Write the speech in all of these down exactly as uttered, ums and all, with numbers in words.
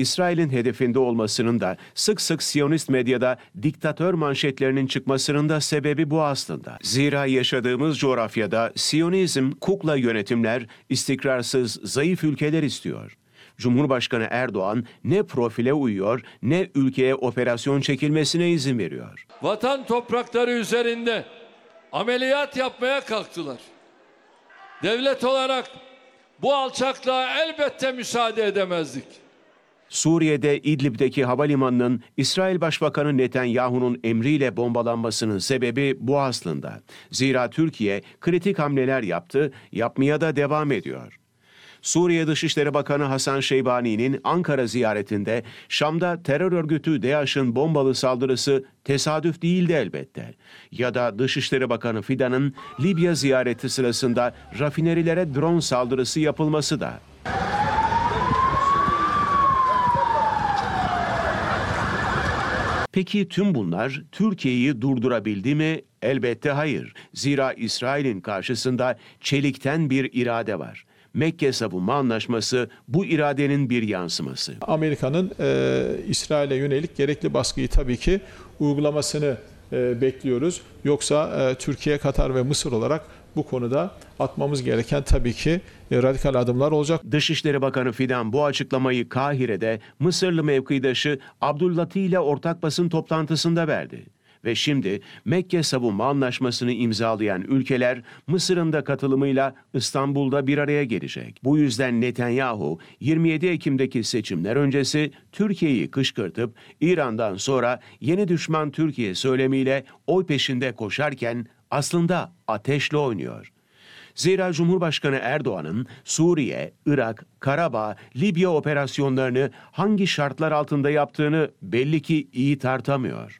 İsrail'in hedefinde olmasının da sık sık Siyonist medyada diktatör manşetlerinin çıkmasının da sebebi bu aslında. Zira yaşadığımız coğrafyada Siyonizm, kukla yönetimler, istikrarsız, zayıf ülkeler istiyor. Cumhurbaşkanı Erdoğan ne profile uyuyor ne ülkeye operasyon çekilmesine izin veriyor. Vatan toprakları üzerinde ameliyat yapmaya kalktılar. Devlet olarak bu alçaklığa elbette müsaade edemezdik. Suriye'de İdlib'deki havalimanının İsrail Başbakanı Netanyahu'nun emriyle bombalanmasının sebebi bu aslında. Zira Türkiye kritik hamleler yaptı, yapmaya da devam ediyor. Suriye Dışişleri Bakanı Hasan Şeybani'nin Ankara ziyaretinde Şam'da terör örgütü DAEŞ'in bombalı saldırısı tesadüf değildi elbette. Ya da Dışişleri Bakanı Fidan'ın Libya ziyareti sırasında rafinerilere drone saldırısı yapılması da. Peki tüm bunlar Türkiye'yi durdurabildi mi? Elbette hayır. Zira İsrail'in karşısında çelikten bir irade var. Mekke Savunma Anlaşması bu iradenin bir yansıması. Amerika'nın e, İsrail'e yönelik gerekli baskıyı tabii ki uygulamasını e, bekliyoruz. Yoksa e, Türkiye, Katar ve Mısır olarak bu konuda atmamız gereken tabii ki e, radikal adımlar olacak. Dışişleri Bakanı Fidan bu açıklamayı Kahire'de Mısırlı mevkidaşı Abdüllatif ile ortak basın toplantısında verdi. Ve şimdi Mekke Savunma Anlaşması'nı imzalayan ülkeler Mısır'ın da katılımıyla İstanbul'da bir araya gelecek. Bu yüzden Netanyahu yirmi yedi Ekim'deki seçimler öncesi Türkiye'yi kışkırtıp İran'dan sonra yeni düşman Türkiye söylemiyle oy peşinde koşarken aslında ateşle oynuyor. Zira Cumhurbaşkanı Erdoğan'ın Suriye, Irak, Karabağ, Libya operasyonlarını hangi şartlar altında yaptığını belli ki iyi tartamıyor.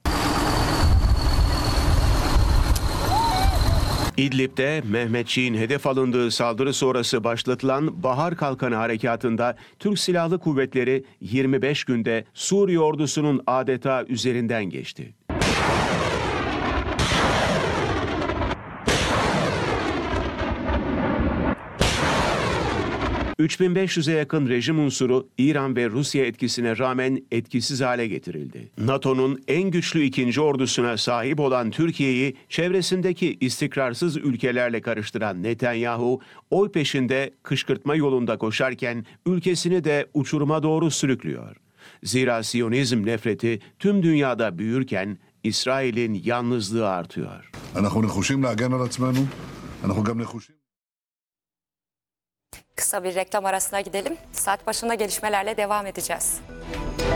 İdlib'de Mehmetçiğin hedef alındığı saldırı sonrası başlatılan Bahar Kalkanı Harekatı'nda Türk Silahlı Kuvvetleri yirmi beş günde Suriye ordusunun adeta üzerinden geçti. üç bin beş yüze yakın rejim unsuru İran ve Rusya etkisine rağmen etkisiz hale getirildi. NATO'nun en güçlü ikinci ordusuna sahip olan Türkiye'yi çevresindeki istikrarsız ülkelerle karıştıran Netanyahu, oy peşinde kışkırtma yolunda koşarken ülkesini de uçuruma doğru sürüklüyor. Zira Siyonizm nefreti tüm dünyada büyürken İsrail'in yalnızlığı artıyor. Kısa bir reklam arasına gidelim. Saat başında gelişmelerle devam edeceğiz.